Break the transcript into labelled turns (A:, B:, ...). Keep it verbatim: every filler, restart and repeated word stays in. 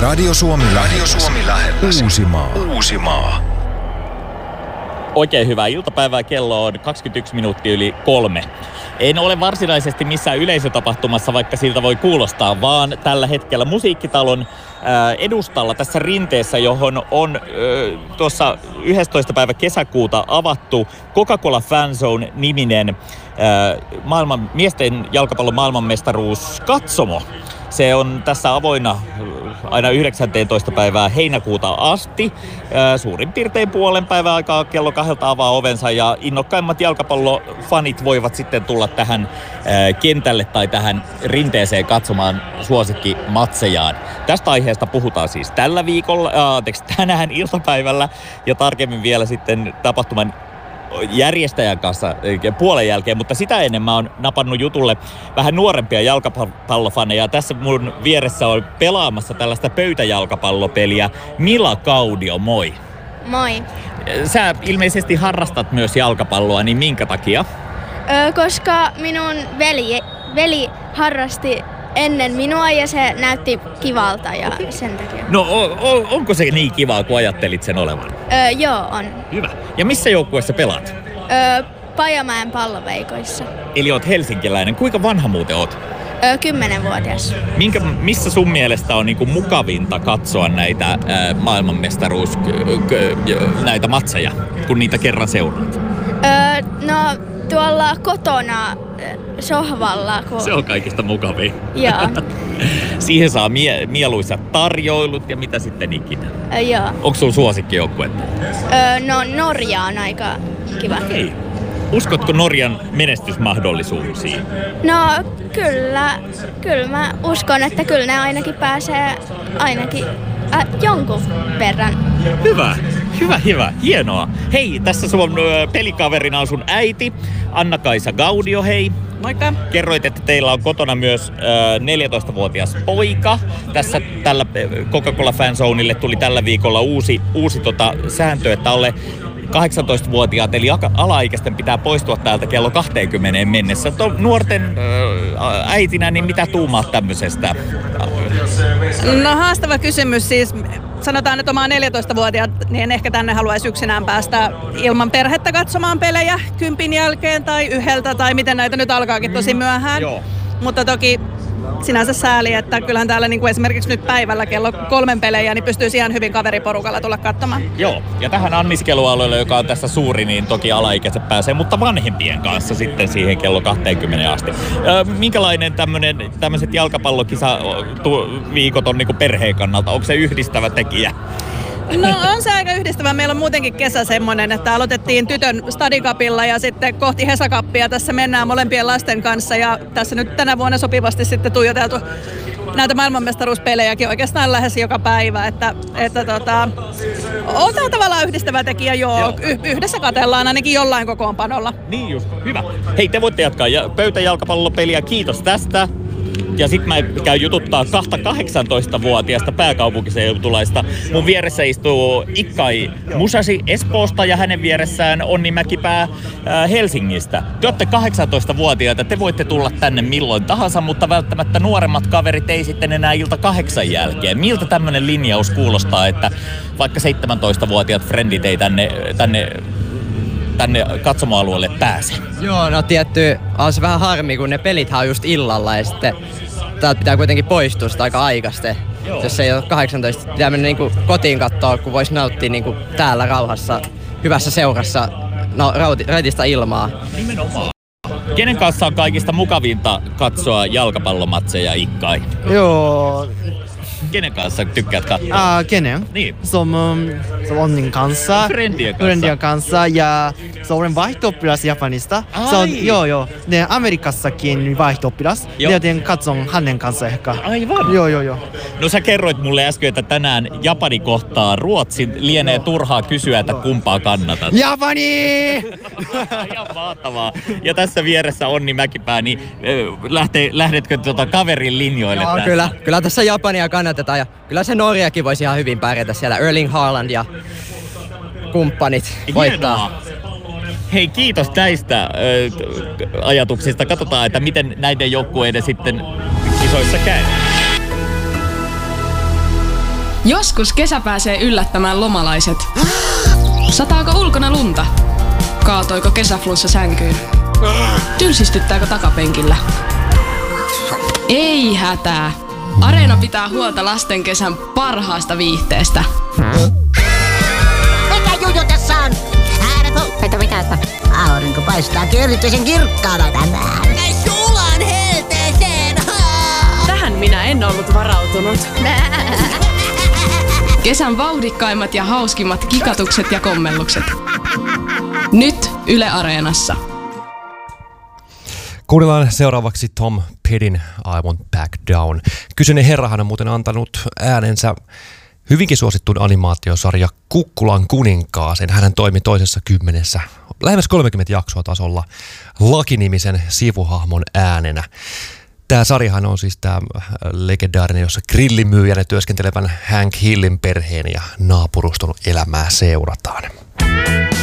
A: Radio Suomi Lähetys. Uusimaa. Uusimaa.
B: Oikein hyvää iltapäivää. Kello on kaksikymmentäyksi minuuttia yli kolme. En ole varsinaisesti missään yleisötapahtumassa, vaikka siltä voi kuulostaa, vaan tällä hetkellä Musiikkitalon edustalla tässä rinteessä, johon on tuossa yhdestoista päivä kesäkuuta avattu Coca-Cola Fanzone-niminen maailman, miesten jalkapallon maailmanmestaruus katsomo. Se on tässä avoinna aina yhdeksästoista päivää heinäkuuta asti. Suurin piirtein puolen päivän aikaa kello kahdelta avaa ovensa ja innokkaimmat jalkapallofanit voivat sitten tulla tähän kentälle tai tähän rinteeseen katsomaan suosikkimatsejaan. Tästä aiheesta puhutaan siis tällä viikolla, anteeksi, tänään iltapäivällä ja tarkemmin vielä sitten tapahtuman järjestäjän kanssa puolen jälkeen, mutta sitä ennen mä oon napannut jutulle vähän nuorempia jalkapallofaneja. Tässä mun vieressä on pelaamassa tällaista pöytäjalkapallopeliä Mila Kaudio, moi.
C: Moi.
B: Sä ilmeisesti harrastat myös jalkapalloa, niin minkä takia?
C: Öö, koska minun veli, veli harrasti ennen minua ja se näytti kivalta ja sen takia.
B: No o, o, onko se niin kivaa, kun ajattelit sen olevan?
C: Öö, joo, on.
B: Hyvä. Ja missä joukkueessa pelaat?
C: Öö, Pajamäen palloveikoissa.
B: Eli oot helsinkiläinen. Kuinka vanha muuten oot?
C: Öö, kymmenenvuotias.
B: Minkä, missä sun mielestä on niinku mukavinta katsoa näitä ää, maailmanmestaruus, k- näitä matseja, kun niitä kerran seuraat?
C: Öö, no tuolla kotona sohvalla. Kun...
B: Se on kaikista mukavin.
C: Joo.
B: Siihen saa mie- mieluisat tarjoilut ja mitä sitten ikinä.
C: Öö, joo.
B: Onko sun suosikkijoukkuetta?
C: Öö, no Norja on aika kiva.
B: Okei. Uskotko Norjan menestysmahdollisuuksiin?
C: No kyllä, kyllä mä uskon, että kyllä ne ainakin pääsee ainakin äh, jonkun verran.
B: Hyvä, hyvä, hyvä, hienoa. Hei, tässä sun pelikaverina on sun äiti, Anna-Kaisa Gaudio, hei.
D: Moikka.
B: Kerroit, että teillä on kotona myös äh, neljätoistavuotias poika. Tässä tällä Coca-Cola Fanzoneille tuli tällä viikolla uusi, uusi tota, sääntö, että alle kahdeksantoistavuotiaat eli alaikäisten pitää poistua täältä kello kaksikymmentä mennessä. Nuorten äh, äitinä, niin mitä tuumaat tämmöisestä?
D: No haastava kysymys siis. Sanotaan, että omaa neljätoistavuotiaat, niin en ehkä tänne haluaisi yksinään päästä ilman perhettä katsomaan pelejä kympin jälkeen tai yhdeltä tai miten näitä nyt alkaakin tosi myöhään.
B: Joo.
D: Mutta toki sinänsä sääli, että kyllähän täällä niin kuin esimerkiksi nyt päivällä kello kolmen pelejä, niin pystyisi ihan hyvin kaveriporukalla tulla katsomaan.
B: Joo, ja tähän anniskelualueelle, joka on tässä suuri, niin toki alaikäiset pääsee, mutta vanhempien kanssa sitten siihen kello kaksikymmentä asti. Ö, minkälainen tämmönen, tämmöiset jalkapallokisa-viikot on niin kuin perheen kannalta? Onko se yhdistävä tekijä?
D: No on se aika yhdistävä. Meillä on muutenkin kesä semmoinen, että aloitettiin tytön stadikapilla ja sitten kohti Hesakappia tässä mennään molempien lasten kanssa. Ja tässä nyt tänä vuonna sopivasti sitten tuijoteltu näitä maailmanmestaruuspelejäkin oikeastaan lähes joka päivä. Että, että tota, on tämä tavallaan yhdistävä tekijä, joo. joo. Y- yhdessä katsellaan ainakin jollain kokoonpanolla.
B: Niin just, hyvä. Hei, te voitte jatkaa pöytäjalkapallopeliä. Kiitos tästä. Ja sit mä käyn jututtaa kahta kahdeksantoistavuotiaasta pääkaupunkiseutulaista. Mun vieressä istuu Ikkai Musasi Espoosta ja hänen vieressään Onni Mäkipää äh, Helsingistä. Te olette kahdeksantoistavuotiaita, te voitte tulla tänne milloin tahansa, mutta välttämättä nuoremmat kaverit ei sitten enää ilta kahdeksan jälkeen. Miltä tämmönen linjaus kuulostaa, että vaikka seitsemäntoistavuotiaat frendit ei tänne, tänne tänne katsomoalueelle pääse?
E: Joo, no tietty on se vähän harmi, kun ne pelithän on just illalla ja sitten täältä pitää kuitenkin poistua sitä aika aikaisesti. Joo. Jos ei ole kahdeksantoista, pitää mennä niinku kotiin katsoa, kun vois nauttia niinku täällä rauhassa, hyvässä seurassa no, raitista ilmaa.
B: Nimenomaan. Kenen kanssa on kaikista mukavinta katsoa jalkapallomatseja, Ikkai?
F: Joo.
B: Kenen kanssa tykkäät katsoa?
F: Ah, kenen?
B: Niin.
F: Som, um, som Onnin kanssa.
B: Friendien kanssa.
F: Friendien kanssa. Ja se olen vaihto-oppilas Japanista. Se on, joo, joo. Ne Amerikassakin vaihto-oppilas. Joten katson hänen kanssa ehkä.
B: Aivan.
F: Joo, joo, joo.
B: No sä kerroit mulle äsken, että tänään Japani kohtaa Ruotsin. Lienee turhaa kysyä, että kumpaa kannatat.
F: Japani!
B: Ihan mahtavaa. Ja tässä vieressä Onni Mäkipää, niin lähte, lähdetkö tuota kaverin linjoille
E: joo,
B: tässä?
E: Kyllä, kyllä tässä Japania kannatetaan. Ja kyllä se Norjakin voisi ihan hyvin pärjätä siellä. Erling Haaland ja kumppanit voittaa.
B: Hei, kiitos näistä äh, ajatuksista. Katsotaan, että miten näiden joukkueiden sitten kisoissa käy.
G: Joskus kesä pääsee yllättämään lomalaiset. Sataako ulkona lunta? Kaatoiko kesäflunssa sänkyyn? Tylsistyttääkö takapenkillä? Ei hätää. Areena pitää huolta lasten kesän parhaasta viihteestä.
H: Mikä juju tässä on? Mitä mitä, että aurinko paistaakin erityisen kirkkaana tänään. Sulan helteeseen!
G: Tähän minä en ollut varautunut. Kesän vauhdikkaimmat ja hauskimmat kikatukset ja kommellukset. Nyt Yle Areenassa.
I: Kuunnellaan seuraavaksi Tom Pettyn I Want Back Down. Kyseinen herrahan on muuten antanut äänensä hyvinkin suosittuun animaatiosarja Kukkulan kuninkaaseen. Hän toimi toisessa kymmenessä, lähemmäs kolmekymmentä jaksoa tasolla Lucky-nimisen sivuhahmon äänenä. Tämä sarjahan on siis tämä legendaarinen, jossa grillimyyjänä työskentelevän Hank Hillin perheen ja naapuruston elämää seurataan.